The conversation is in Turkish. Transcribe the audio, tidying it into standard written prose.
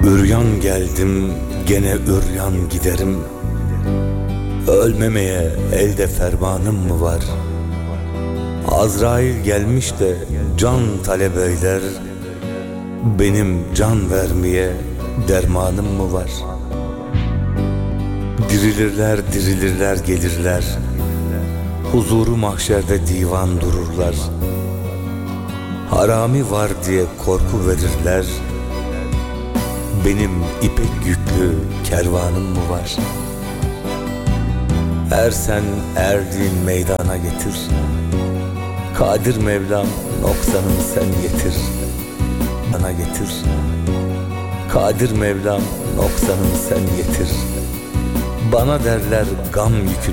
Üryan geldim, gene üryan giderim. Ölmemeye elde fermanım mı var? Azrail gelmiş de can talep eyler. Benim can vermeye dermanım mı var? Dirilirler, dirilirler, gelirler. Huzuru mahşerde divan dururlar. Harami var diye korku verirler. Benim ipek yüklü kervanım mı var? Ersen erdiğin meydana getir. Kadir Mevlam noksanım sen getir. Bana getir. Kadir Mevlam noksanım sen getir. Bana derler gam yükünü